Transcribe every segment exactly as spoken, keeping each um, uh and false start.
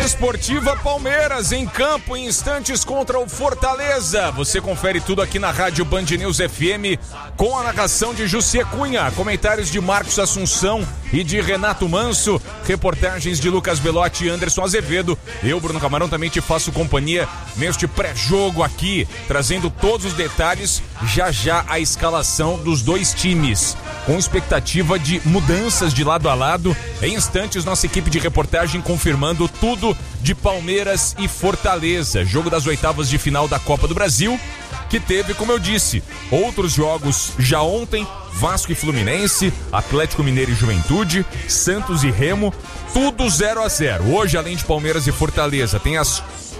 Esportiva Palmeiras em campo em instantes contra o Fortaleza. Você confere tudo aqui na Rádio Band News F M com a narração de Jussier Cunha, comentários de Marcos Assunção e de Renato Manso, reportagens de Lucas Belotti e Anderson Azevedo. Eu, Bruno Camarão, também te faço companhia neste pré-jogo aqui, trazendo todos os detalhes, já já a escalação dos dois times, com expectativa de mudanças de lado a lado. Em instantes, nossa equipe de reportagem confirmando tudo de Palmeiras e Fortaleza, jogo das oitavas de final da Copa do Brasil, que teve, como eu disse, outros jogos já ontem: Vasco e Fluminense, Atlético Mineiro e Juventude, Santos e Remo, tudo zero a zero. Hoje, além de Palmeiras e Fortaleza, tem às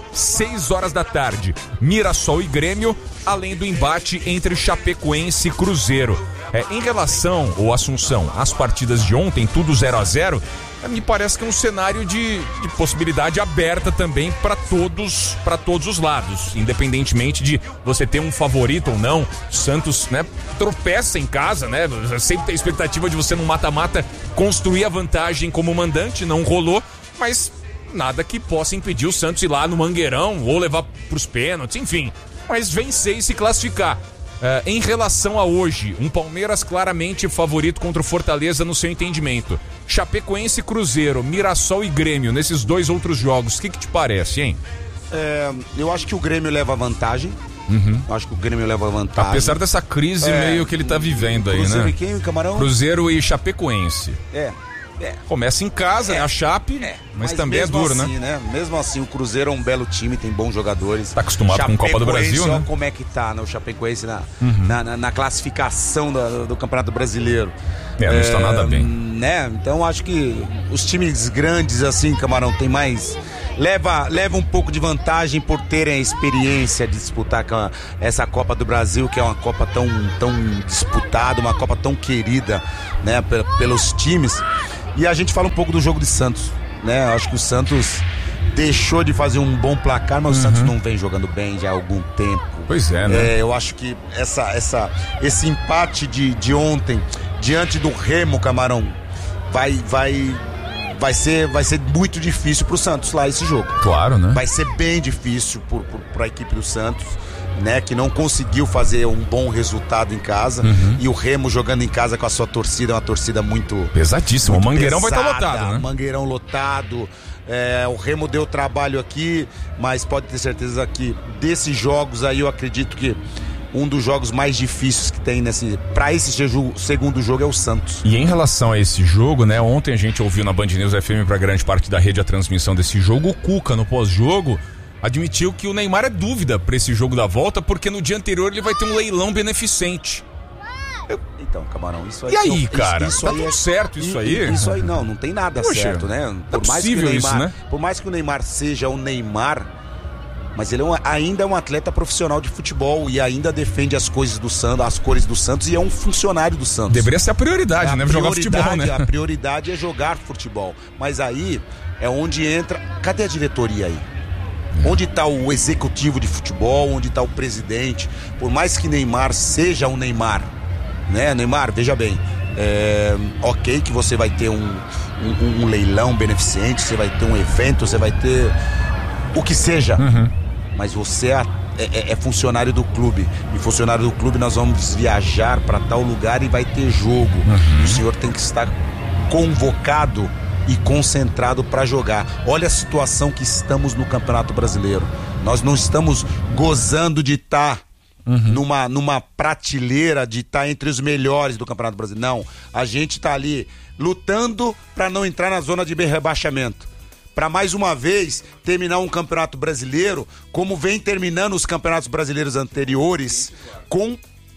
seis horas da tarde Mirassol e Grêmio, além do embate entre Chapecoense e Cruzeiro. É, em relação, ou Assunção, às partidas de ontem, tudo zero a zero, me parece que é um cenário de, de possibilidade aberta também para todos, para todos os lados, independentemente de você ter um favorito ou não. O Santos, né, tropeça em casa, né? Sempre tem a expectativa de você no mata-mata construir a vantagem como mandante, não rolou, mas nada que possa impedir o Santos ir lá no Mangueirão ou levar pros pênaltis, enfim, mas vencer e se classificar. Uh, em relação a hoje, um Palmeiras claramente favorito contra o Fortaleza no seu entendimento. Chapecoense e Cruzeiro, Mirassol e Grêmio, nesses dois outros jogos, o que, que te parece, hein? É, eu acho que o Grêmio leva vantagem. Uhum. Eu acho que o Grêmio leva vantagem. Apesar dessa crise é, meio que ele tá vivendo aí, Cruzeiro né? E quem, Camarão? Cruzeiro e Chapecoense. É. É. Começa em casa, é. né? A Chape, é. mas, mas também é duro, assim, né? né? Mesmo assim, o Cruzeiro é um belo time, tem bons jogadores. Tá acostumado com Copa do Brasil, né? Olha como é que tá, né? O Chapecoense na, uhum. na, na, na classificação do, do Campeonato Brasileiro. É, não é, está nada bem. Né? Então, acho que os times grandes, assim, Camarão, tem mais... Leva, leva um pouco de vantagem por terem a experiência de disputar essa Copa do Brasil, que é uma Copa tão, tão disputada, uma Copa tão querida, né? Pelos times. E a gente fala um pouco do jogo de Santos, né? Acho que o Santos deixou de fazer um bom placar, mas uhum. o Santos não vem jogando bem já há algum tempo. Pois é, né? É, eu acho que essa, essa, esse empate de, de ontem, diante do Remo, Camarão, vai, vai, vai, ser, vai ser muito difícil pro Santos lá esse jogo. Claro, né? Vai ser bem difícil por, por, pra equipe do Santos, né, que não conseguiu fazer um bom resultado em casa, uhum. e o Remo jogando em casa com a sua torcida, uma torcida muito pesadíssima. Muito o Mangueirão pesada, vai estar tá lotado, né? Mangueirão lotado. É, o Remo deu trabalho aqui, mas pode ter certeza que desses jogos aí eu acredito que um dos jogos mais difíceis que tem nesse, para esse segundo jogo é o Santos. E em relação a esse jogo, né, ontem a gente ouviu na Band News F M para grande parte da rede a transmissão desse jogo. O Cuca, no pós-jogo, admitiu que o Neymar é dúvida para esse jogo da volta, porque no dia anterior ele vai ter um leilão beneficente. Eu... Então, Camarão, isso aí... E aí, cara? Isso, isso tá aí tudo é... certo isso aí? Isso aí não, não tem nada Poxa, certo, né? Por é mais que o Neymar, isso, né? Por mais que o Neymar seja o Neymar, mas ele é um, ainda é um atleta profissional de futebol e ainda defende as coisas do Santos, as cores do Santos, e é um funcionário do Santos. Deveria ser a prioridade, é a né? Prioridade, jogar futebol, né? A prioridade é jogar futebol. Mas aí é onde entra... Cadê a diretoria aí? Onde está o executivo de futebol? Onde está o presidente? Por mais que Neymar seja o Neymar, né? Neymar, veja bem, é, ok que você vai ter um, um, um leilão beneficente, você vai ter um evento, você vai ter o que seja, uhum. mas você é, é, é funcionário do clube, e funcionário do clube nós vamos viajar para tal lugar e vai ter jogo, uhum. o senhor tem que estar convocado e concentrado para jogar. Olha a situação que estamos no Campeonato Brasileiro. Nós não estamos gozando de estar tá uhum. numa, numa prateleira, de estar tá entre os melhores do Campeonato Brasileiro. Não, a gente está ali lutando para não entrar na zona de rebaixamento, para mais uma vez terminar um Campeonato Brasileiro como vem terminando os campeonatos brasileiros anteriores, com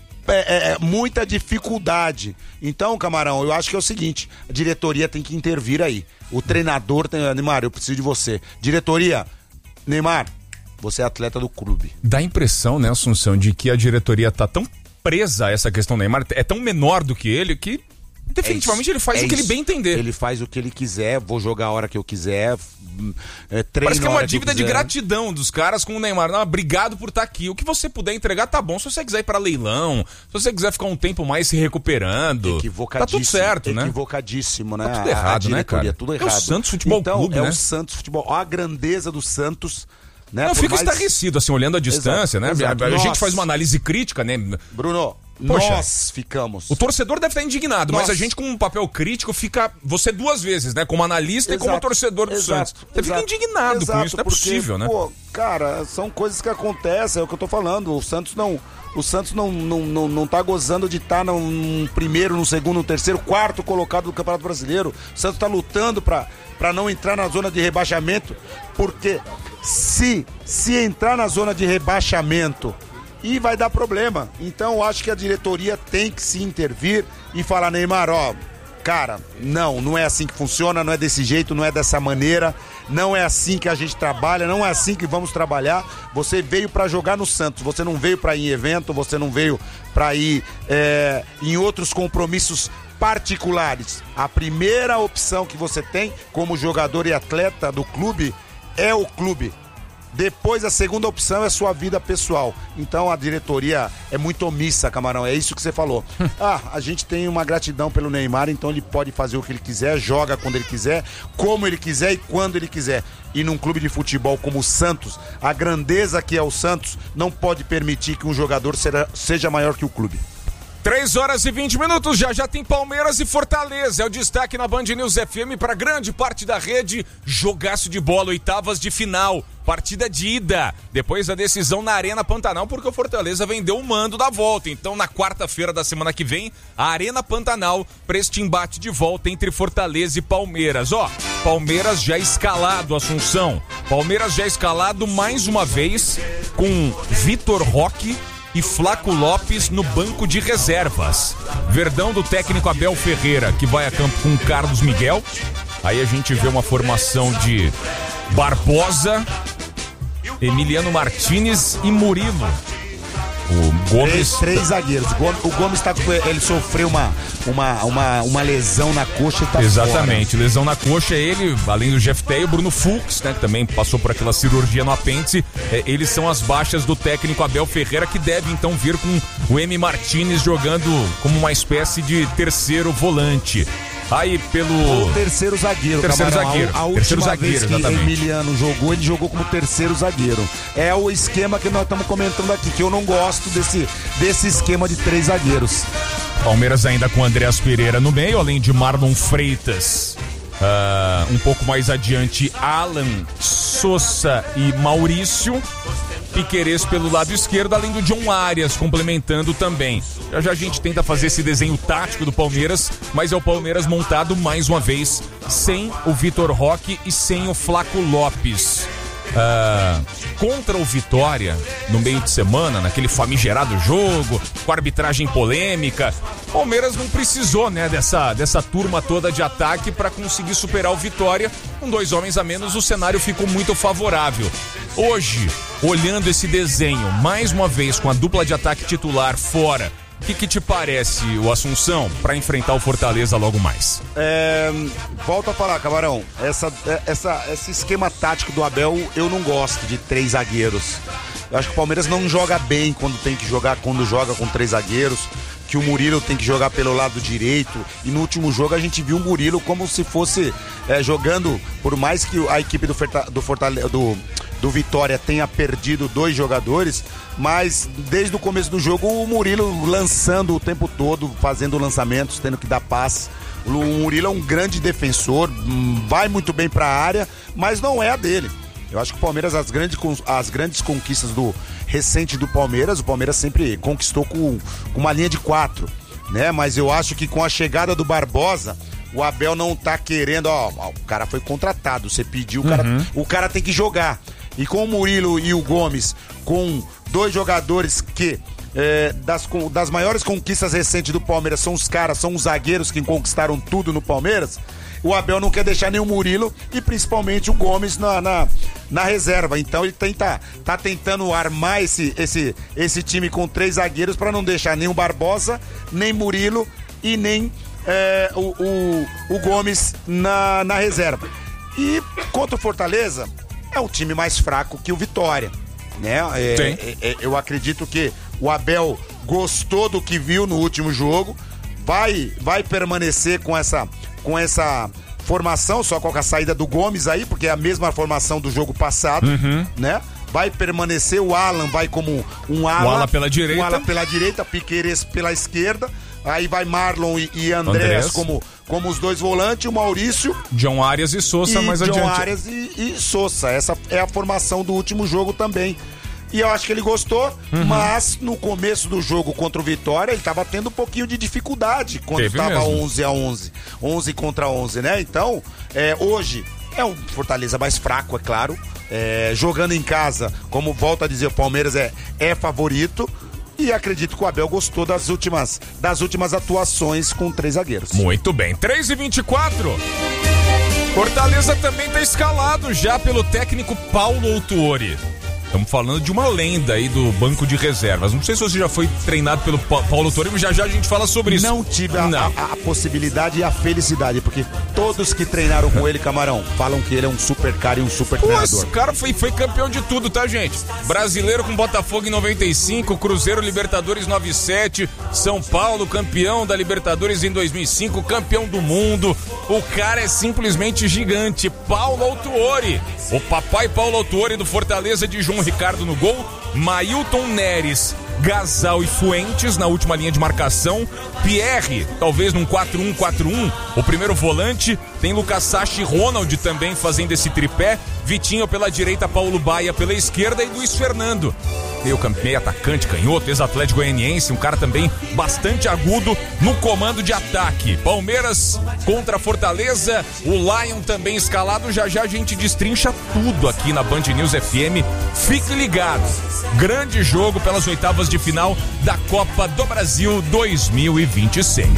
É, é, muita dificuldade. Então, Camarão, eu acho que é o seguinte: a diretoria tem que intervir aí. O treinador tem... Neymar, eu preciso de você. Diretoria, Neymar, você é atleta do clube. Dá a impressão, né, Assunção, de que a diretoria tá tão presa a essa questão do Neymar, é tão menor do que ele, que definitivamente é ele faz é o que isso. ele bem entender. Ele faz o que ele quiser, vou jogar a hora que eu quiser, é, treino Parece que é uma dívida que de gratidão dos caras com o Neymar. Não, obrigado por estar aqui. O que você puder entregar tá bom. Se você quiser ir pra leilão, se você quiser ficar um tempo mais se recuperando, tá tudo certo, né? Equivocadíssimo, né? Tá tudo errado, a né, cara? Tudo errado. É o Santos Futebol então, Clube, é né? o Santos Futebol. Olha a grandeza do Santos. Né? Não, eu fico mais... estarrecido, assim, olhando a distância, exato, né? Exato. A, a Nós... gente faz uma análise crítica, né? Bruno, Poxa, nós ficamos. O torcedor deve estar indignado, Nós... mas a gente, com um papel crítico, fica. Você duas vezes, né? Como analista exato, e como torcedor do exato, Santos. Você exato, fica indignado exato, com isso, não é porque, possível, né? Pô, cara, são coisas que acontecem, é o que eu tô falando. O Santos não. O Santos não, não, não, não tá gozando de estar no, no primeiro, no segundo, no terceiro, quarto colocado do Campeonato Brasileiro. O Santos tá lutando pra, pra não entrar na zona de rebaixamento, porque se, se entrar na zona de rebaixamento, e vai dar problema. Então eu acho que a diretoria tem que se intervir e falar, Neymar, ó, cara, não, não é assim que funciona, não é desse jeito, não é dessa maneira, não é assim que a gente trabalha, não é assim que vamos trabalhar. Você veio pra jogar no Santos, você não veio pra ir em evento, você não veio pra ir é, em outros compromissos particulares. A primeira opção que você tem como jogador e atleta do clube é o clube. Depois a segunda opção é sua vida pessoal. Então a diretoria é muito omissa, Camarão, é isso que você falou. Ah, a gente tem uma gratidão pelo Neymar, então ele pode fazer o que ele quiser, joga quando ele quiser, como ele quiser e quando ele quiser. E num clube de futebol como o Santos, a grandeza que é o Santos não pode permitir que um jogador será, seja maior que o clube. três horas e vinte minutos, já já tem Palmeiras e Fortaleza. É o destaque na Band News F M para grande parte da rede. Jogaço de bola, oitavas de final. Partida de ida, depois da decisão na Arena Pantanal, porque o Fortaleza vendeu o mando da volta. Então, na quarta-feira da semana que vem, a Arena Pantanal para este embate de volta entre Fortaleza e Palmeiras. Ó, Palmeiras já escalado, Assunção. Palmeiras já escalado mais uma vez com Vitor Roque e Flaco Lopes no banco de reservas. Verdão do técnico Abel Ferreira, que vai a campo com Carlos Miguel. Aí a gente vê uma formação de Barbosa, Emiliano Martinez e Murilo. O Gomes... Três, três zagueiros. O Gomes tá, ele sofreu uma, uma, uma, uma lesão na coxa e tá Exatamente, fora. Lesão na coxa, ele, além do Jefté e o Bruno Fux, né, que também passou por aquela cirurgia no apêndice, é, eles são as baixas do técnico Abel Ferreira, que deve então vir com o M. Martinez jogando como uma espécie de terceiro volante. Aí pelo... O terceiro zagueiro, terceiro Camarão. zagueiro. A, a terceiro última zagueiro, vez que exatamente. Emiliano jogou, ele jogou como terceiro zagueiro. É o esquema que nós estamos comentando aqui, que eu não gosto desse, desse esquema de três zagueiros. Palmeiras ainda com Andreas Pereira no meio, além de Marlon Freitas. Uh, um pouco mais adiante, Alan, Sousa e Maurício. Piquerez pelo lado esquerdo, além do John Arias complementando também. Já já a gente tenta fazer esse desenho tático do Palmeiras, mas é o Palmeiras montado mais uma vez sem o Vitor Roque e sem o Flaco Lopes. Uh, contra o Vitória no meio de semana, naquele famigerado jogo, com arbitragem polêmica, o Palmeiras não precisou, né, dessa, dessa turma toda de ataque para conseguir superar o Vitória. Com dois homens a menos, o cenário ficou muito favorável. Hoje, olhando esse desenho, mais uma vez com a dupla de ataque titular fora, o que, que te parece, o Assunção, para enfrentar o Fortaleza logo mais? É, volto a falar, Camarão, essa, essa, esse esquema tático do Abel, eu não gosto de três zagueiros. Eu acho que o Palmeiras não joga bem quando tem que jogar, quando joga com três zagueiros, que o Murilo tem que jogar pelo lado direito, e no último jogo a gente viu o Murilo como se fosse é, jogando, por mais que a equipe do, do Fortaleza, do, do Vitória tenha perdido dois jogadores, mas desde o começo do jogo o Murilo lançando o tempo todo, fazendo lançamentos, tendo que dar passe. O Murilo é um grande defensor, vai muito bem para a área, mas não é a dele. Eu acho que o Palmeiras, as grandes, as grandes conquistas do recente do Palmeiras, o Palmeiras sempre conquistou com, com uma linha de quatro, né? Mas eu acho que com a chegada do Barbosa, o Abel não tá querendo, ó, ó o cara foi contratado, você pediu, o cara, uhum. o cara tem que jogar. E com o Murilo e o Gomes, com dois jogadores que é, das, das maiores conquistas recentes do Palmeiras são os caras, são os zagueiros que conquistaram tudo no Palmeiras, o Abel não quer deixar nem o Murilo e principalmente o Gomes na, na, na reserva. Então ele tenta, tá tentando armar esse, esse, esse time com três zagueiros para não deixar nem o Barbosa, nem Murilo e nem é, o, o, o Gomes na, na reserva. E contra o Fortaleza, é um time mais fraco que o Vitória, né? É, é, é, eu acredito que o Abel gostou do que viu no último jogo, vai, vai permanecer com essa, com essa formação, só com a saída do Gomes aí, porque é a mesma formação do jogo passado, uhum. né? Vai permanecer, o Alan vai como um ala, o ala pela direita, um ala pela direita, Piqueires pela esquerda, aí vai Marlon e, e Andrés, Andrés. Como, como os dois volantes, o Maurício, John Arias e Sousa e mais John adiante. John Arias e, e Sousa, essa é a formação do último jogo também. E eu acho que ele gostou, uhum. mas no começo do jogo contra o Vitória, ele estava tendo um pouquinho de dificuldade quando estava onze a onze, onze contra onze, né? Então, é, hoje é um Fortaleza mais fraco, é claro. É, jogando em casa, como volta a dizer, o Palmeiras é, é favorito. E acredito que o Abel gostou das últimas, das últimas atuações com três zagueiros. Muito bem, três e vinte e quatro. Fortaleza também está escalado já pelo técnico Paulo Autuori. Estamos falando de uma lenda aí do banco de reservas. Não sei se você já foi treinado pelo Paulo Autuori, mas já já a gente fala sobre isso. Não tive a, Não. a, a possibilidade e a felicidade, porque todos que treinaram com ele, Camarão, falam que ele é um super cara e um super Pô, treinador. Esse cara foi, foi campeão de tudo, tá, gente? Brasileiro com Botafogo em noventa e cinco, Cruzeiro Libertadores noventa e sete, São Paulo campeão da Libertadores em dois mil e cinco, campeão do mundo. O cara é simplesmente gigante. Paulo Autuori, o papai Paulo Autuori do Fortaleza, de João Ricardo no gol, Mailton Neres, Gasal e Fuentes na última linha de marcação, Pierre, talvez num quatro um quatro um, o primeiro volante, tem Lucas Sachi e Ronald também fazendo esse tripé, Vitinho pela direita, Paulo Baia pela esquerda e Luiz Fernando. Meio meio atacante, canhoto, ex-atlético goianiense, um cara também bastante agudo no comando de ataque. Palmeiras contra Fortaleza, o Lion também escalado, já já a gente destrincha tudo aqui na Band News F M. Fique ligado, grande jogo pelas oitavas de final da Copa do Brasil dois mil e vinte e seis.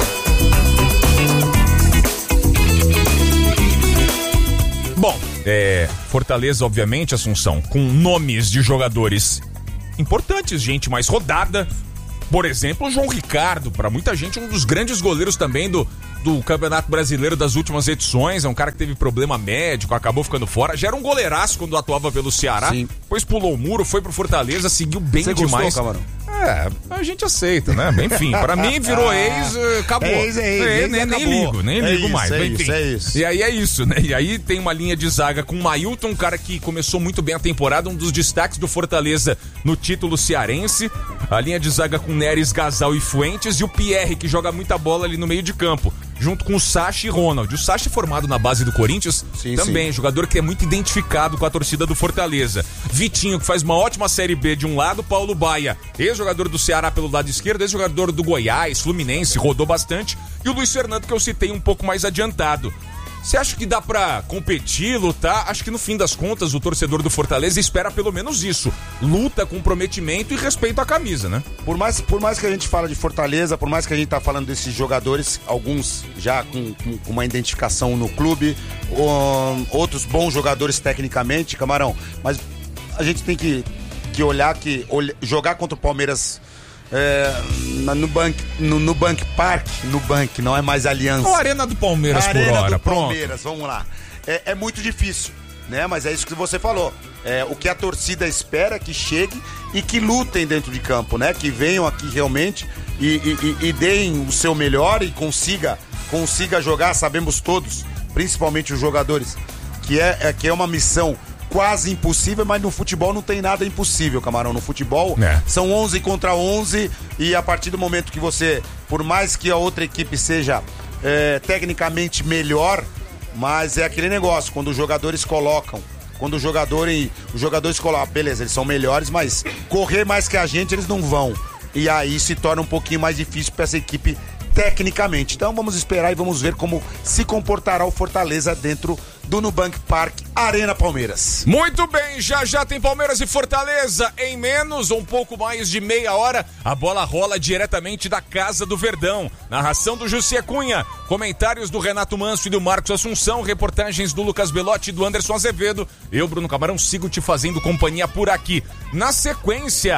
Bom, é, Fortaleza, obviamente, Assunção, com nomes de jogadores importantes, gente mais rodada. Por exemplo, o João Ricardo, para muita gente, um dos grandes goleiros também do, do Campeonato Brasileiro das últimas edições. É um cara que teve problema médico, acabou ficando fora. Já era um goleiraço quando atuava pelo Ceará. Sim. Depois pulou o muro, foi pro Fortaleza, seguiu bem Você demais. Gostou, Camarão? É, a gente aceita, né? Enfim, pra mim virou ex, acabou. Ex, é ex, é, ex, nem, acabou. nem ligo, nem é ligo isso, mais. É Enfim. isso, é isso. E aí é isso, né? E aí tem uma linha de zaga com o Mailton, um cara que começou muito bem a temporada, um dos destaques do Fortaleza no título cearense. A linha de zaga com Neres, Gasal e Fuentes, e o Pierre, que joga muita bola ali no meio de campo, junto com o Sachi e Ronald. O Sachi, formado na base do Corinthians, sim, também, sim. Jogador que é muito identificado com a torcida do Fortaleza. Vitinho, que faz uma ótima Série B de um lado, Paulo Baia, ex-jogador do Ceará pelo lado esquerdo, ex-jogador do Goiás, Fluminense, rodou bastante, e o Luiz Fernando, que eu citei um pouco mais adiantado. Você acha que dá pra competir, lutar? Acho que no fim das contas o torcedor do Fortaleza espera pelo menos isso. Luta, comprometimento e respeito à camisa, né? Por mais, por mais que a gente fala de Fortaleza, por mais que a gente tá falando desses jogadores, alguns já com, com, com uma identificação no clube, um, outros bons jogadores tecnicamente, Camarão, mas a gente tem que, que olhar que olh, jogar contra o Palmeiras... É, no Bank, no, no Bank Park, no Bank, não é mais Aliança. Ou Arena do Palmeiras Arena por hora, do pronto. Palmeiras, vamos lá. É, é muito difícil, né? Mas é isso que você falou. É, o que a torcida espera é que chegue e que lutem dentro de campo, né? Que venham aqui realmente e, e, e, e deem o seu melhor e consiga, consiga jogar, sabemos todos, principalmente os jogadores, que é, é, que é uma missão quase impossível, mas no futebol não tem nada impossível, Camarão. No futebol é. São onze contra onze e a partir do momento que você, por mais que a outra equipe seja é, tecnicamente melhor, mas é aquele negócio, quando os jogadores colocam, quando os jogadores, os jogadores colocam, beleza, eles são melhores, mas correr mais que a gente eles não vão. E aí se torna um pouquinho mais difícil para essa equipe tecnicamente. Então vamos esperar e vamos ver como se comportará o Fortaleza dentro do Nubank Park Arena Palmeiras. Muito bem, já já tem Palmeiras e Fortaleza em menos ou um pouco mais de meia hora. A bola rola diretamente da Casa do Verdão. Narração do José Cunha, comentários do Renato Manso e do Marcos Assunção, reportagens do Lucas Belotti e do Anderson Azevedo. Eu, Bruno Camarão, sigo te fazendo companhia por aqui. Na sequência,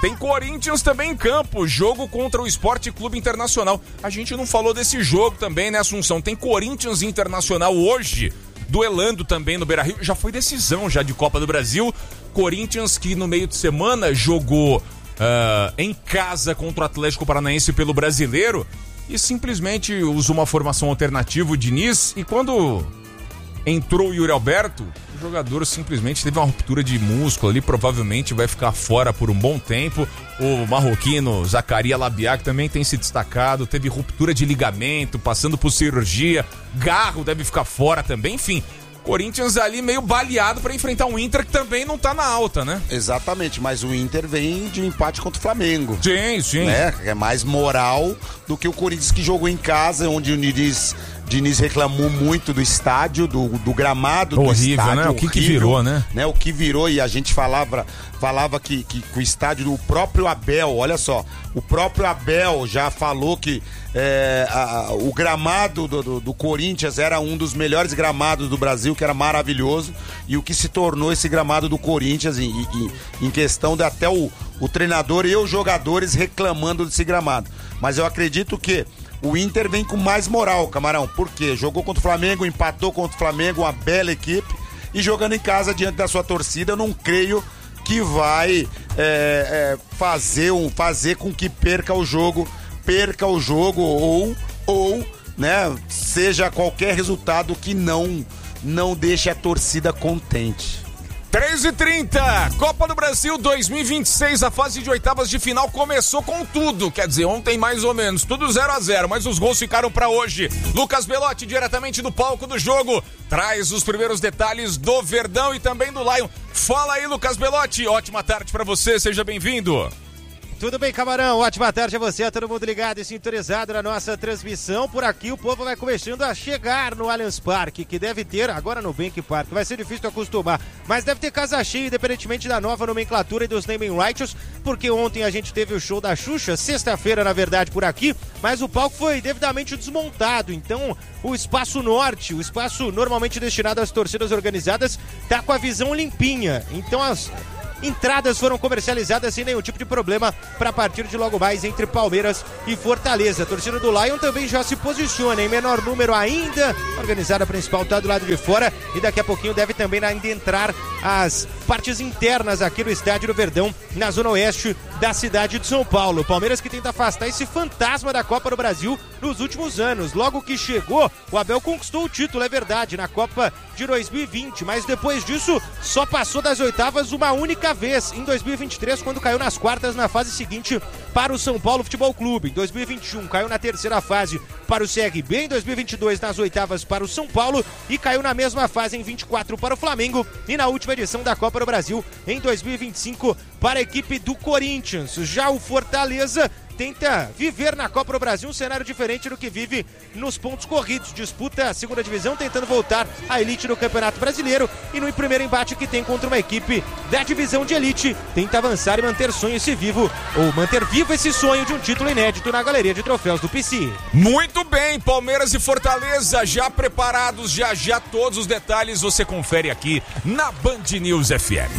Tem Corinthians também em campo, jogo contra o Sport Clube Internacional. A gente não falou desse jogo também, né, Assunção? Tem Corinthians Internacional hoje, duelando também no Beira-Rio. Já foi decisão já de Copa do Brasil. Corinthians que no meio de semana jogou uh, em casa contra o Atlético Paranaense pelo Brasileiro e simplesmente usou uma formação alternativa, o Diniz, e quando entrou o Yuri Alberto, o jogador simplesmente teve uma ruptura de músculo ali, provavelmente vai ficar fora por um bom tempo. O marroquino Zaccaria Labiak também tem se destacado, teve ruptura de ligamento, passando por cirurgia. Garro deve ficar fora também, enfim. Corinthians ali meio baleado para enfrentar um Inter que também não tá na alta, né? Exatamente, mas o Inter vem de um empate contra o Flamengo. Sim, sim. Né? É mais moral do que o Corinthians que jogou em casa, onde o Diniz, Diniz reclamou muito do estádio, do, do gramado do horrível, estádio. Né? O que, que virou, né? né? O que virou, e a gente falava, falava que, que, que o estádio do próprio Abel, olha só, o próprio Abel já falou que É, a, a, o gramado do, do, do Corinthians era um dos melhores gramados do Brasil, que era maravilhoso, e o que se tornou esse gramado do Corinthians em, em, em questão de até o, o treinador e os jogadores reclamando desse gramado. Mas eu acredito que o Inter vem com mais moral, Camarão, porque jogou contra o Flamengo, empatou contra o Flamengo, uma bela equipe, e jogando em casa diante da sua torcida, eu não creio que vai é, é, fazer, um, fazer com que perca o jogo perca o jogo ou, ou né, seja qualquer resultado que não, não deixe a torcida contente. três e trinta, Copa do Brasil dois mil e vinte e seis, a fase de oitavas de final começou com tudo, quer dizer, ontem mais ou menos, tudo zero a zero, mas os gols ficaram pra hoje. Lucas Belotti, diretamente do palco do jogo, traz os primeiros detalhes do Verdão e também do Lion. Fala aí, Lucas Belotti, ótima tarde pra você, seja bem-vindo. Tudo bem, Camarão? Ótima tarde a você, a todo mundo ligado e sintonizado na nossa transmissão. Por aqui o povo vai começando a chegar no Allianz Parque, que deve ter, agora no Bank Park, vai ser difícil de acostumar, mas deve ter casa cheia, independentemente da nova nomenclatura e dos naming rights, porque ontem a gente teve o show da Xuxa, sexta-feira, na verdade, por aqui, mas o palco foi devidamente desmontado, então o espaço norte, o espaço normalmente destinado às torcidas organizadas, tá com a visão limpinha, então as entradas foram comercializadas sem nenhum tipo de problema para partir de logo mais entre Palmeiras e Fortaleza. A torcida do Lion também já se posiciona em menor número ainda. A organizada principal está do lado de fora e daqui a pouquinho deve também ainda entrar as partes internas aqui no Estádio do Verdão, na zona oeste da cidade de São Paulo. Palmeiras que tenta afastar esse fantasma da Copa do Brasil nos últimos anos. Logo que chegou, o Abel conquistou o título, é verdade, na Copa de dois mil e vinte, mas depois disso só passou das oitavas uma única vez, em dois mil e vinte e três, quando caiu nas quartas na fase seguinte para o São Paulo Futebol Clube. Em dois mil e vinte e um caiu na terceira fase para o C R B, em dois mil e vinte e dois nas oitavas para o São Paulo e caiu na mesma fase em vinte e quatro para o Flamengo e na última edição da Copa do Brasil em dois mil e vinte e cinco para a equipe do Corinthians. Já o Fortaleza tenta viver na Copa do Brasil um cenário diferente do que vive nos pontos corridos. Disputa a segunda divisão, tentando voltar à elite do Campeonato Brasileiro e no primeiro embate que tem contra uma equipe da divisão de elite, tenta avançar e manter sonho esse vivo, ou manter vivo esse sonho de um título inédito na galeria de troféus do P C. Muito bem, Palmeiras e Fortaleza já preparados, já já todos os detalhes você confere aqui na Band News F M.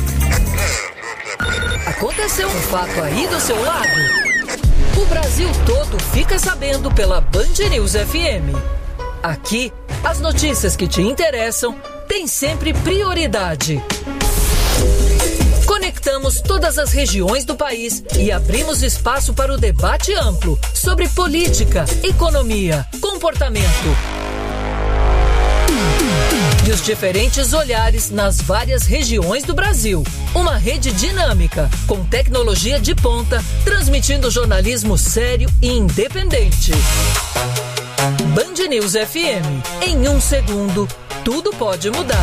Aconteceu um fato aí do seu lado? O Brasil todo fica sabendo pela Band News F M. Aqui, as notícias que te interessam têm sempre prioridade. Conectamos todas as regiões do país e abrimos espaço para o debate amplo sobre política, economia, comportamento e os diferentes olhares nas várias regiões do Brasil. Uma rede dinâmica, com tecnologia de ponta, transmitindo jornalismo sério e independente. Band News F M. Em um segundo, tudo pode mudar.